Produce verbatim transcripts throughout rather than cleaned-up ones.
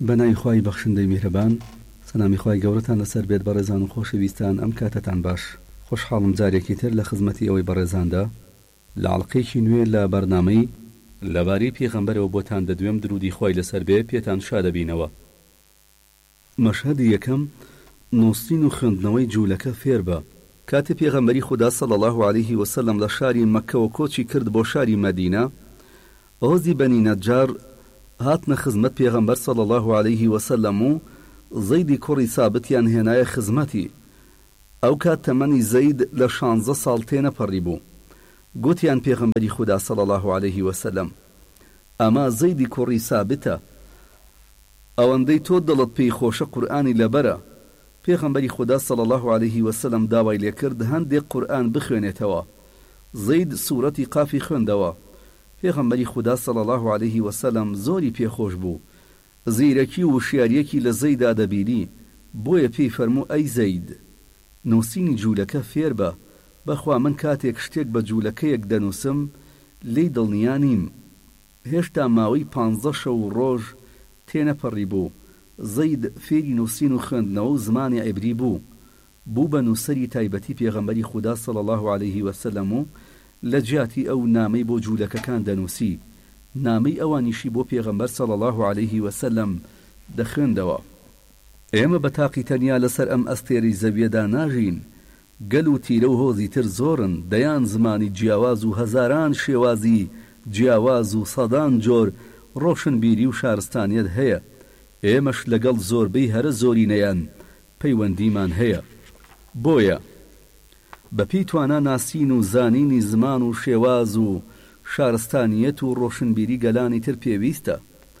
بەناوی خوای بەخشندەی میهرەبان، سەلامی خوای گەورەتان لەسەر بێت بەڕێزان و خۆشەویستان. ئەم کاتتان باش، خۆشحاڵم جارێکی تر لە خزمەتی ئەوەی بەڕێزاندا لە عەڵقەیەکی نوێ لە بەرنامەی لەبارەی پێغەمبەرەوە بۆتان دەدوێم درودی خوای لەسەر بێ پێتان شادەبینەوە. مەشهەدی یەکەم، نووسین و خوێندنەوەی جوولەکە فێر بە. کاتێ پێغەمبەری خودا صلی الله علیه وسلم لە شاری مەککەوە کۆچی کرد بۆ شاری مەدینە، ئۆزی بەنی نەجار هاتنە خزمەت پێغەمبەر صلی الله علیه وسلم و زەیدی کوڕی سابتیان هێنایە خزمەتی. ئەو کات تەمەنی زەید لە شانزە ساڵ تێنەپەڕی بوو. گوتیان پێغەمبەری خودا صلی الله علیه وسلم: ئەمە زەیدی کوڕی سابتە، ئەوەندەی تۆ دڵت پێی خۆشە قورئانی لەبەرە. پێغەمبەری خودا صلی الله علیه وسلم داوای لێکرد هەندێک قورئان بخوێنێتەوە. زەید سوورەتی قافی خوێندەوە. پێغەمبەری خودا صلی الله علیه وسلم زۆری پێخۆش بوو. زیرەکی و وشیاریەکی لە زەیدا دەبینی، بۆیە پێی فەرموو: ئەی زەید، نووسینی جوولەکە فێر بە، بەخوا من کاتێک شتێک بە جوولەکەیەک دەنووسم لێی دڵنیا نیم. هێشتا ماوەی پانزە شەو و ڕۆژ تێنەپەڕی بوو. زەید فێری نووسین و خوێندنەوە و زمانی عیبری بوو. بوو بە نووسەری تایبەتی پێغەمبەری خودا صلی الله علیه وسلم و لە جیاتی ئەو نامەی بۆ جوولەکەکان دەنووسی. نامەی ئەوانیشی بۆ پێغەمبەر صلی الله علیه وسلم دەخوێندەوە. ئێمە بە تاقی تەنیا لەسەر ئەم ئەستێرەی زەویەدا ناژین. گەل و تیرە و هۆزی تر زۆرن، دەیان زمانی جیاواز و هەزاران شێوازی جیاواز و سەدان جۆر ڕۆشنبیری و شارستانیەت هەیە. ئێمەش لەگەڵ زۆربەی هەرە زۆرینەیان پەیوەندیمان هەیە. بۆیە بەپێی توانە ناسین و زانینی زمان و شێواز و شارستانیەت و ڕۆشنبیری گەلانی تر پێویستە.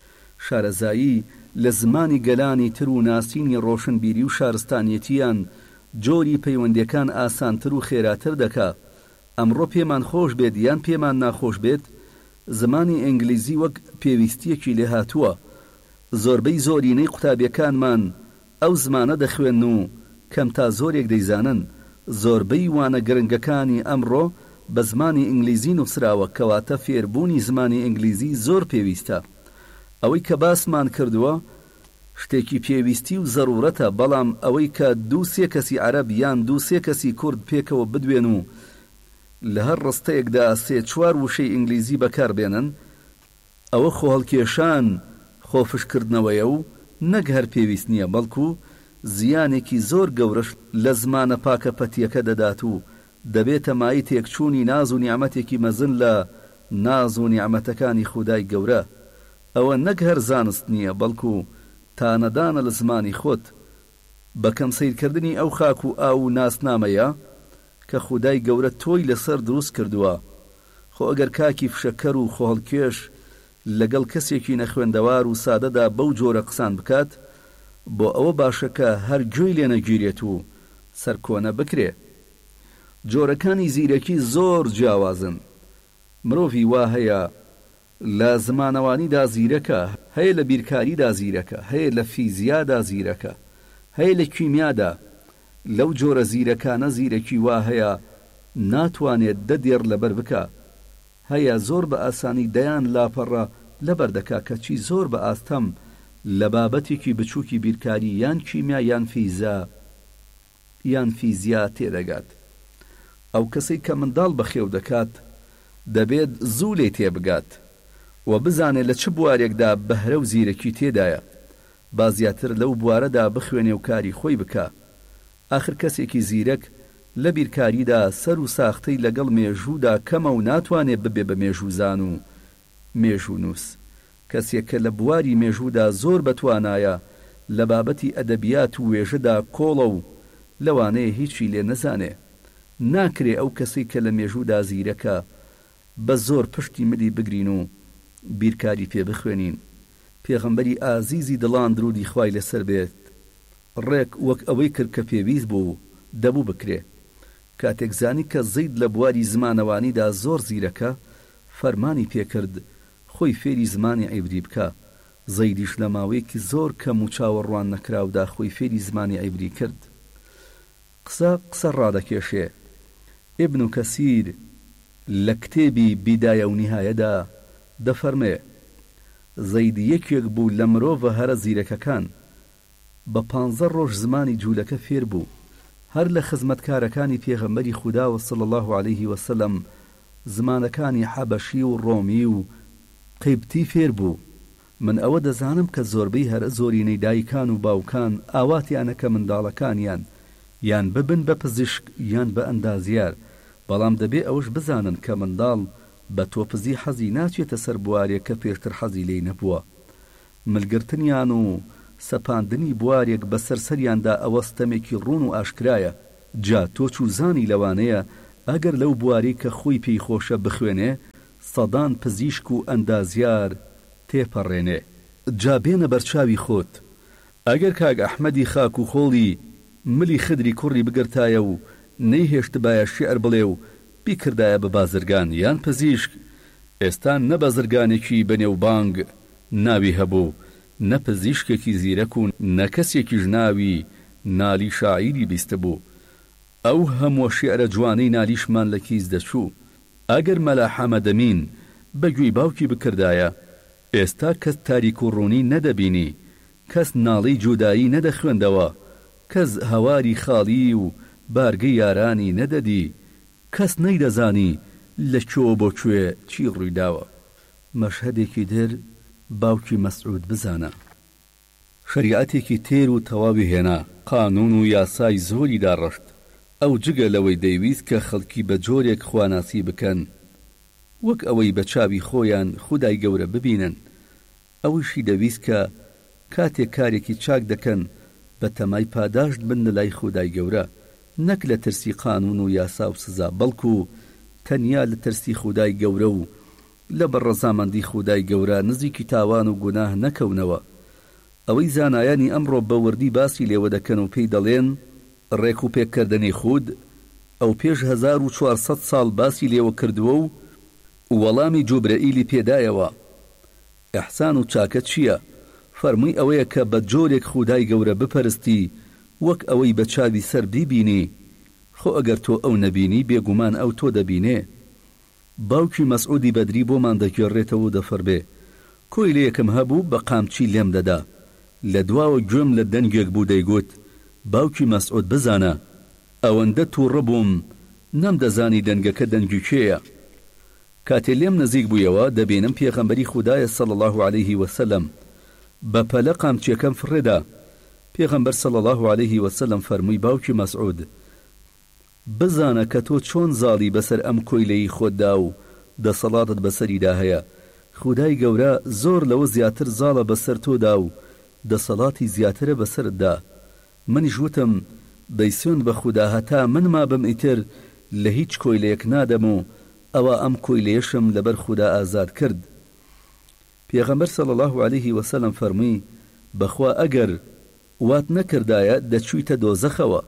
شارەزایی لە زمانی گەلانی تر و ناسینی ڕۆشنبیری و شارستانیەتیان جۆری پەیوەندیەکان ئاسانتر و خێراتر دەکا. ئەمڕۆ پێمان خۆش بێت یان پێمان ناخۆش بێت، زمانی ئینگلیزی وەک پێویستیەکی لێ هاتووە. زۆربەی زۆرینەی قوتابیەکانمان ئەو زمانە دەخوێن و کەم تا زۆرێک دەیزانن. زۆربەی وانە گرنگەکانی ئەمڕۆ بە زمانی ئینگلیزی نووسراوە، کەواتە فێربوونی زمانی ئینگلیزی زۆر پێویستە. ئەوەی کە باسمان کردووە شتێکی پێویستی و زەرورەتە، بەڵام ئەوەی کە دوو سێ کەسی عەرەب یان دوو سێ کەسی کورد پێکەوە بدوێن و لە هەر ڕستەیەکدا سێ چوار وشەی ئینگلیزی بەکاربێنن، ئەوە خۆ هەڵکێشان خۆفشکردنەوەیە و نەک هەر پێویست نییە، بەڵکو زیانێکی زۆر گەورەش لە زمانە پاکە پەتیەکە دەدات و دەبێتە مای تێکچوونی ناز و نیعمەتێکی مەزن لە ناز و نیعمەتەکانی خودای گەورە. ئەوە نەک هەر زانست نییە، بەڵکو تانەدانە لە زمانی خۆت. بەکەم سیرکردنی ئەو خاک و ئاو و ناسنامەیە کە خودای گەورە تۆی لەسەر دروست کردووە. خۆ ئەگەر کاکی فشەکەر و خۆڵکێش لەگەڵ کەسێکی نەخوێندەوار و سادەدا بەو جۆرە قسان بکات، بۆ ئەوە باشەکە هەر گوێی لێ نەگیرێت و سەرکۆنە بکرێ. جۆرەکانی زیرەکی زۆر جیاوازن. مرۆڤی وا هەیە لە زمانەوانیدا زیرەکە، هەیە لە بیرکاریدا زیرەکە، هەیە لە فیزیادا زیرەکە، هەیە لە کیمیادا. لەو جۆرە زیرەکانە زیرەکی وا هەیە ناتوانێت دەدێر لەبەر بکە. هەیە زۆر بە ئاسانی دەیان لاپەڕە لەبەر دەکا، کەچی زۆر بە ئاستەم لە بابەتێکی بچووکی بیرکاری یان کیمیا یان فیزا یان فیزیا تێدەگات. ئەو کەسەی کە منداڵ بەخێو دەکات دەبێت زوو لێ تێبگات و بزانێت لە چ بوارێکدا بەهرە و زیرەکی تێدایە، با زیاتر لەو بوارەدا بخوێنێ و کاری خۆی بکە. ئاخر کەسێکی زیرەک لە بیرکاریدا سەر و ساختەی لەگەڵ مێژوودا کەمە و ناتوانێت ببێ بە مێژووزان و مێژوو نووس. کەسێک کە لە بواری مێژوودا زۆر بەتوانایە لە بابەتی ئەدەبیات و وێژەدا کۆڵە و لەوانەیە هیچی لێ نەزانێ. ناکرێ ئەو کەسەی کە لە مێژوودا زیرەکە بە زۆر پشتی ملی بگرین و بیرکاری پێ بخوێنین. پێغەمبەری ئازیزی دڵان درودی خوای لەسەر بێت ڕێک وەک ئەوەی کرد کە پێویست بوو دەبوو بکرێ. کاتێک زانی کە زەید لە بواری زمانەوانیدا زۆر زیرەکە، فەرمانی پێکرد خۆی فێری زمانی عیبری بکە. زەیدیش لە ماوەیەکی زۆر کەم و چاوەڕوان نەکراودا خۆی فێری زمانی عیبری کرد. قسە قسە ڕادەکێشێ. ئیبن کەسیر لە کتێبی بیدایە و نیهایەدا دەفەرمێ زەید یەکێک بوو لە مرۆڤە هەرە زیرەکەکان. بە پانزە ڕۆژ زمانی جوولەکە فێر بوو. هەر لە خزمەتکارەکانی پێغەمبەری خوداوە صلی الله عليه وسلم زمانەکانی حەبەشی و ڕۆمی و قیبتی فێر بوو. من ئەوە دەزانم کە زۆربەی هەرە زۆرینەی دایکان و باوکان ئاواتیانەکە منداڵەکانیان یان ببن بە پزیشک یان بە ئەندازیار، بەڵام دەبێ ئەوش بزانن کە منداڵ بە تۆپزی حەزی ناچێتە سەر بوارێک کە پێشتر حەزی لێی نەبووە. ملگرتنیان و سەپاندنی بوارێک بە سەرسەریاندا ئەوە ستەمێکی ڕوون و ئاشکرایە. جا تۆ چوزانی لەوانەیە ئەگەر لەو بواری کە خۆی پێی خۆشە بخوێنێ سەدان پزیشک و ئەندازیار تێپەڕێنێ. جا بێنە بەرچاوی خۆت. ئەگەر کاک ئەحمەدی خاک و خۆڵی ملی خدری کوڕی بگرتایە و نەیهێشت بایە شێعر بڵێ و بیکردایە بە بازرگان یان پزیشک، ئێستا نە بازرگانێکی بەنێوبانگ ناوی هەبوو، نە پزیشکێکی زیرەک و نە کەسێکیش ناوی نالی شاعیری بیستە بوو. ئەو هەموو شێعرە جوانەی نالیشمان لە کیس دەچوو. ئەگەر مەلا حەمەدەمین بەگوێی باوکی بکردایە ئێستا کەس تاریک و ڕوونی نەدەبینی، کەس ناڵی جودایی نەدەخوێندەوە، کەس هەواری خاڵی و بارگەی یارانی نەدەدی، کەس نەیدەزانی لە کوێ بۆ کوێ چی ڕوویداوە. مەشهەدێکی در باوکی مەسعود بزانە. شەریعەتێکی تێر و تەواوی هێنا، قانون و یاسای زۆری داڕشت. ئەو جگە لەوەی دەیویست کە خەڵکی بە جۆرێک خواناسی بکەن وەک ئەوەی بە چاوی خۆیان خودای گەورە ببینن. ئەویشی دەویست کە کاتێک کارێکی چاک دەکەن بە تەمای پاداشت بن لای خودای گەورە، نەک لە ترسی قانون و یاسا و سزا، بەڵکو تەنیا لە ترسی خودای گەورە و لە بەڕەزامەندی خودای گەورە نزیکی تاوان و گوناه نەکەونەوە. ئەوەی زانایانی ئەمڕۆ بە وردی باسی لێوە دەکەن و پێی دەڵێن ڕێک و پێککردنی خود، ئەو پێش هەزار و چوارسەد ساڵ باسی لێوە کردووە و وەڵامی جوبرەئیلی پێدایەوە. ئەحسان و چاکە چییە؟ فەرمووی ئەوەیە کە بە جۆرێک خودای گەورە بپەرستی وەک ئەوەی بە چاوی سەر بیبینی. خۆ ئەگەر تۆ ئەو نەبینی بێگومان ئەو تۆ دەبینێ. باوکی مەسعودی بەدری بۆمان دەگێڕێتەوە و دەفەربێ کۆی لە یەکەم هەبوو بە قامچی لێم دەدا، لە دواوە گوێم لە دەنگێک بوو دەیگوت باوکی مەسعود بزانە ئەوەندە تووڕە بووم نەمدەزانی دەنگەکە دەنگی کێیە. کاتێ لێم نزیک بوویەوە دەبینم پێغەمبەری خودایە صلی الله عليه وسلم بە پەلە قامچیەکەم فڕێدا. پێغەمبەر صلی الله عليه وسلم فەرمووی باوکی مەسعود بزانە کە تۆ چۆن زاڵی بەسەر ئەم کۆیلەی خۆتدا و دەسەڵاتت بەسەریدا هەیە. خودای گەورە زۆر لەوە زیاتر زاڵە بەسەر تۆدا و دەسەڵاتی زیاترە بەسەرتدا. منیش وتم دەیسوێن بە خودا هەتا من ما بم ئیتر لە هیچ کۆیلەیەک نادەم و ئەوە ئەم کۆیلەیەشم لەبەر خودا ئازاد کرد. پێغەمبەر صلی الله عليه وسلم فەرمووی بەخوا ئەگەر وات نەکردایە دەچوویتە دۆزەخەوە.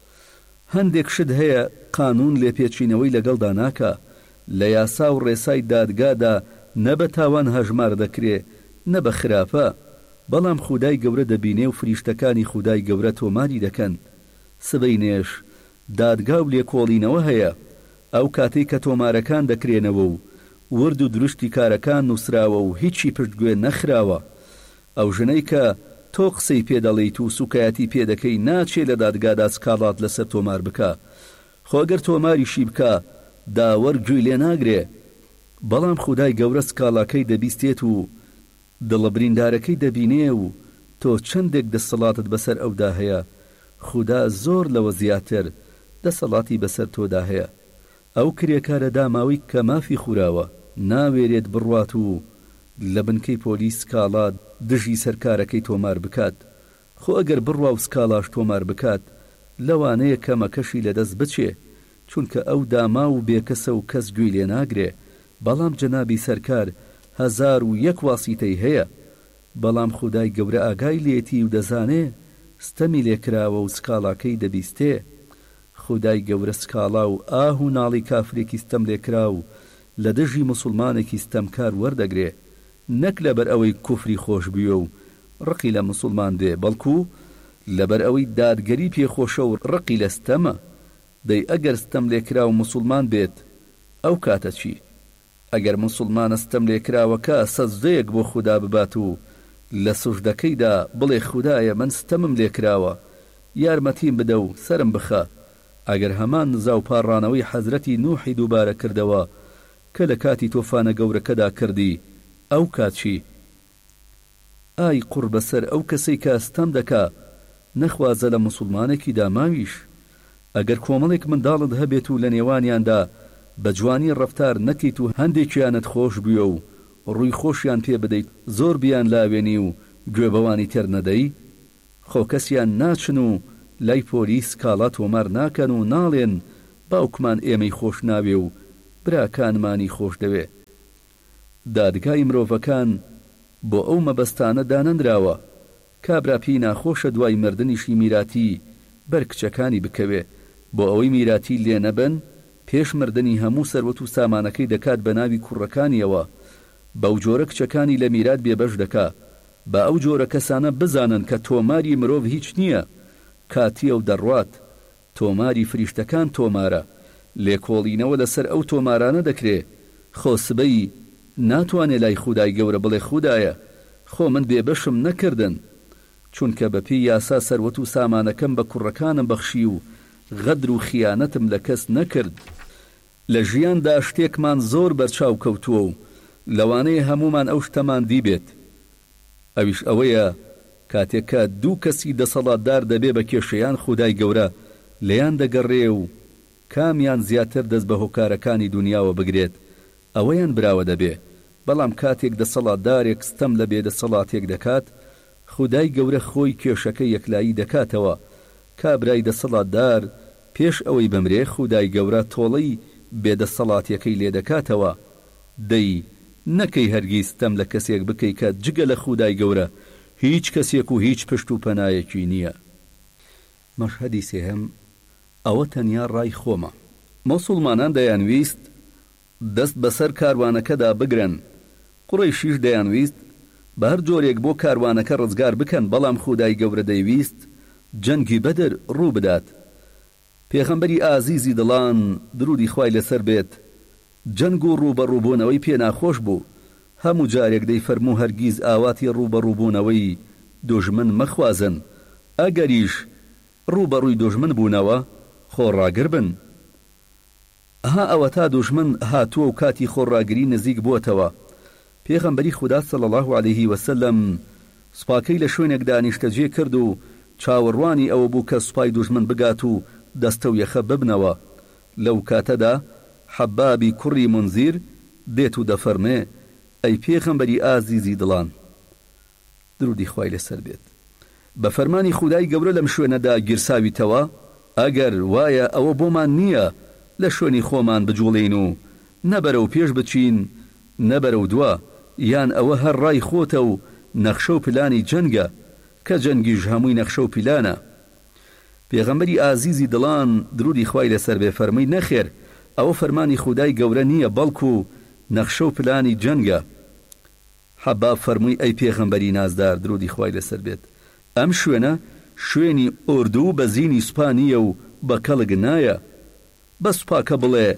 هەندێک شت هەیە قانون لێپێچینەوەی لەگەڵدا ناکە، لە یاسا و ڕێسای دادگادا نە بە تاوان هەژمار دەکرێ نە بە خراپە، بەڵام خودای گەورە دەبینێ و فریشتەکانی خودای گەورە تۆماری دەکەن. سبەی نێش دادگا و لێکۆڵینەوە هەیە، ئەو کاتەی کە تۆمارەکان دەکرێنەوە و ورد و دروشتی کارەکان نووسراوە و هیچی پشتگوێ نەخراوە، ئەو ژنەی کە تۆ قسەی پێدەڵیت و سوکایەتی پێدەکەی ناچێ لە دادگادا سکاڵات لەسەر تۆمار بکە. خۆگەر تۆماریشی بکە داوەر گوێی لێ ناگرێ، بەڵام خودای گەورە سکاڵاکەی دەبیستێت و دڵەبریندارەکەی دەبینێ و تۆ چەندێک دەسەڵاتت بەسەر ئەودا هەیە خودا زۆر لەوە زیاتر دەسەڵاتی بەسەر تۆدا هەیە. ئەو کرێکارە داماوی کە مافی خوراوە ناوێرێت بڕوات و لە بنکەی پۆلیس سکاڵات دژی سەرکارەکەی تۆمار بکات. خۆ ئەگەر بڕوا و سکاڵاش تۆمار بکات لەوانەیە کەمەکەشی لەدەست بچێ، چونکە ئەو داما و بێکەسە و کەس گوێی لێ ناگرێ. بەڵام جەنابی سەرکار هەزار و یەک واسیتەی هەیە، بەڵام خودای گەورە ئاگای لێتی و دەزانێ ستەمی لێکراوە و سکاڵاکەی دەبیستێ. خودای گەورە سکاڵا و ئاه و ناڵی کافرێکی ستەم لێکرا و لە دژی مسلمانێکی ستەمکار وەردەگرێ، نەک لەبەر ئەوەی کوفری خۆش بیە و ڕقی لە مسلمان دێ، بەڵکو لەبەر ئەوەی دادگەری پێخۆشە و ڕقی لە ستەمە. دەی ئەگەر ستەم لێکرا و مسلمان بێت ئەو کاتە چی؟ ئەگەر موسڵمانە ستەم لێکراوەکە سەجدەیەک بۆ خودا ببات و لە سوژدەکەیدا بڵێ خودایە من ستەمم لێکراوە یارمەتیم بدە و سرم بخە، ئەگەر هەمان نزا و پاڕانەوەی حەزرەتی نوحی دووبارە کردەوە کە لە کاتی تۆفانە گەورەکەدا کردی، ئەو کاتچی؟ ئای قوڕ بەسەر ئەو کەسەی کە ستەم دەکا نەخوازە لە موسڵمانێکی داماویش. ئەگەر کۆمەڵێک منداڵت هەبێت و لە نێوانیاندا بە جوانی ڕەفتار نەکەیت و هەندێکیانت خۆش بیە و ڕووی خۆشیان پێ بدەیت زۆر بیان لاوێنی و گوێبەوانی تێر نەدەی، خۆ کەسیان ناچن و لای پۆلیس کاڵا تۆمار ناکەن و ناڵێن باوکمان ئێمەی خۆش ناوێ و براکانمانی خۆش دەوێ. دادگای مرۆڤەکان بۆ ئەو مەبەستانە دانەنراوە کابراپی ناخۆشە دوای مردنیشی میراتی بەر کچەکانی بکەوێ بۆ ئەوەی میراتی لێ نەبن، پێش مردنی هەموو سەروەت و سامانەکەی دەکات بە ناوی کوڕەکانیەوە، بەو جۆرە کچەکانی لە میرات بێبەش دەکا. بە ئەو جۆرە کەسانە بزانن کە تۆماری مرۆڤ هیچ نییە، کاتیە و دەڕوات. تۆماری فریشتەکان تۆمارە، لێکۆڵینەوە لەسەر ئەو تۆمارانە دەکرێ. خۆ سبەی ناتوانێ لای خودای گەورە بڵێ خودایە خۆ من بێبەشم نەکردن، چونکە بەپی یاسا سەروەت و سامانەکەم بە کوڕەکانم بەخشی و غەدر و خیانەتم لە کەس نەکرد. لە ژیاندا شتێکمان زۆر بەرچاو کەوتووە و لەوانەیە هەمومان ئەو شتەمان دیبێت. ئەویش ئەوەیە کاتێککە دوو کەسی دەسەڵاتدار دەبێ بە کێشەیان خودای گەورە لەیان دەگەڕێ و کامیان زیاتر دەست بە هۆکارەکانی دنیاوە بگرێت ئەوەیان براوە دەبێ. بەڵام کاتێک دەسەڵاتدارێک ستەم لە بێدەسەڵاتێک دەکات، خودای گەورە خۆی کێشەکە یەکلایی دەکاتەوە. کابرای دەسەڵاتدار پێش ئەوەی بمرێ خودای گەورە تۆڵەی بێدەسەڵاتیەکەی لێ دەکاتەوە. دەی نەکەی هەرگیز ستەم لە کەسێک بکەی کە جگە لە خودای گەورە هیچ کەسێک و هیچ پشت و پەنایەکی نییە. مەشهەدی سێهەم ئەوە تەنیا ڕای خۆمە. موسڵمانان دەیانویست دەست بەسەر کاروانەکەدا بگرن، قوڕەیشیش دەیانویست بە هەر جۆرێک بۆ کاروانەکە ڕزگار بکەن، بەڵام خودای گەورە دەیویست جەنگی بەدر ڕوو بدات. پێغەمبەری ئازیزی دڵان درودی خوای لەسەر بێت جەنگ و ڕووبەڕووبوونەوەی پێ ناخۆش بوو. هەموو جارێک دەیفەرموو هەرگیز ئاواتی ڕووبەڕووبوونەوەی دوژمن مەخوازن، ئەگەریش ڕووبەڕووی دوژمن بوونەوە خۆڕاگر بن. ها ئەوە تا دوژمن هاتووە و کاتی خۆڕاگری نزیک بووەتەوە. پێغەمبەری خودا صلی الله علیه وسلم سوپاکەی لە شوێنێکدا نیشتەجێ کرد و چاوەڕوانی ئەوە بوو کە سوپای دوژمن بگات و دەستە و یەخە ببنەوە. لەو کاتەدا حەبابی کوڕی منزیر دێت و دەفەرمێ ئەی پێغەمبەری ئازیزی دڵان درودی خوای لەسەر بێت، بە فەرمانی خودای گەورە لەم شوێنەدا گیرساویتەوە؟ ئەگەر وایە ئەوە بۆمان نییە لە شوێنی خۆمان بجوڵین و نەبەرە و پێش بچین نەبەرە و دووە، یان ئەوە هەر ڕای خۆتە و نەخشە و پلانی جەنگە کە جەنگیش هەمووی نەخشە و پیلانە. پێغەمبەری ئازیزی دڵان درودی خوای لەسەر بێ فەرمووی نەخێر، ئەوە فەرمانی خودای گەورە نییە بەڵکو نەخشە و پلانی جەنگە. حەباب فەرمووی ئەی پێغەمبەری نازدار درودی خوای لەسەر بێت، ئەم شوێنە شوێنی ئوردو بە زینی سوپانیە و بە کەڵک نایە. بە سوپاکە بڵێ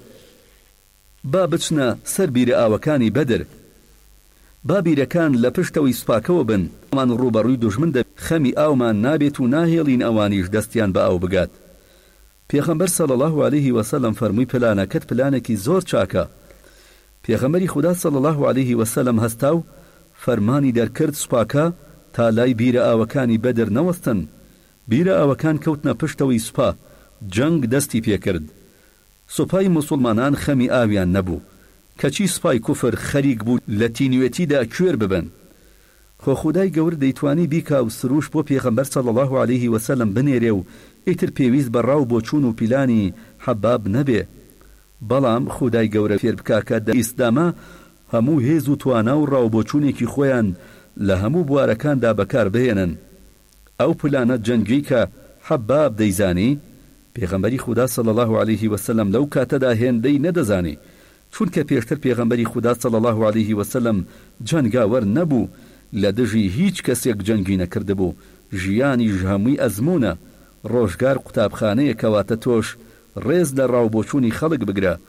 با بچنە سەر بیرە ئاوەکانی بەدر، با بیرەکان لە پشتەوەی سوپاکەوە بن، ئەمان ڕووبەڕووی دوژمن دە خەمی ئاومان نابێت و ناهێڵین ئەوانیش دەستیان بە ئاو بگات. پێغەمبەر صلی الله علیه وسلم فەرمووی پلانەکەت پلانێکی زۆر چاکە. پێغەمبەری خوددا صلی الله علیه وسلم هەستا و فەرمانی دەرکرد سوپاکە تا لای بیرە ئاوەکانی بەدر نەوەستن. بیرە ئاوەکان کەوتنە پشتەوەی سوپا، جەنگ دەستی پێکرد. سوپای موسڵمانان خەمی ئاویان نەبوو، کەچی سوپای کوفر خەریک بوو لە تینوێتیدا کوێر ببن. خۆ خودای گەورە دەیتوانی بیکا و سروش بۆ پێغەمبەر صلی الله علیه وسلم بنێرێ و ئیتر پێویست بە ڕاو بۆ چوون و پیلانی حەباب نەبێ. بەڵام خودای گەورە فێر بکا کە ئیسلامە هەموو هێز و توانا و ڕاو بۆ چوونێکی خۆیان لە هەموو بوارەکاندا بەکار بهێنن. ئەو پلانە جەنگی کە حەباب دەیزانی پێغەمبەری خوددا صلی الله علیه وسلم لەو کاتەدا هێندەی نەدەزانی، چونکە پێشتر پێغەمبەری خوددا صلی الله علیه وسلم جەنگاوەر نەبوو، لە دژی هیچ کەسێک جەنگی نەکردبوو، ژیانیش هەمووی ئەزمونە. ڕۆژگار قوتابخانەیە کەواتە تۆش ڕێز لە ڕاوبۆچوونی خەڵک بگرە.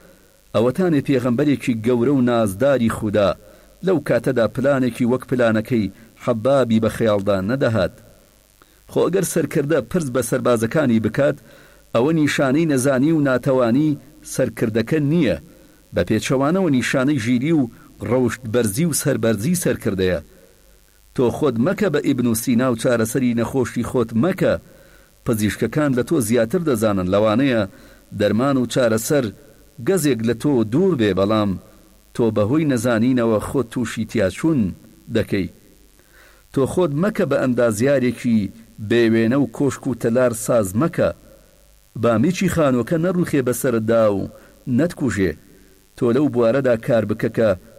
ئەوەتانێ پێغەمبەرێکی گەورە و نازداری خوددا لەو کاتەدا پلانێکی وەک پلانەکەی حەبابی بە خەیاڵدا نەدەهات. خۆ ئەگەر سەرکردە پرس بە سەربازەکانی بکات ئەوە نیشانەی نەزانی و ناتەوانی سەرکردەکە نییە، بە پێچەوانەوە نیشانەی ژیری و ڕەوشت بەرزی و سەربەرزی سەرکردەیە. تۆ خۆت مەکە بە ئیبن و سینا و چارەسەری نەخۆشی خۆت مەکە، پزیشکەکان لە تۆ زیاتر دەزانن، لەوانەیە دەرمان و چارەسەر گەزێک لە تۆ دوور بێ، بەڵام تۆ بەهۆی نەزانینەوە خۆت تووشی تیاچوون دەکەی. تۆ خۆت مەکە بە ئەندازیارێکی بێوێنە و کۆشک و تەلار ساز مەکە، بامیچی خانۆکە نەڕوخێ بەسەردا و نەتکوژێ. تۆ لەو بوارەدا کار بکە کە